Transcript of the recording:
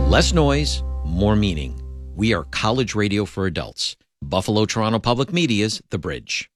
Less noise, more meaning. We are college radio for adults. Buffalo Toronto Public Media's The Bridge.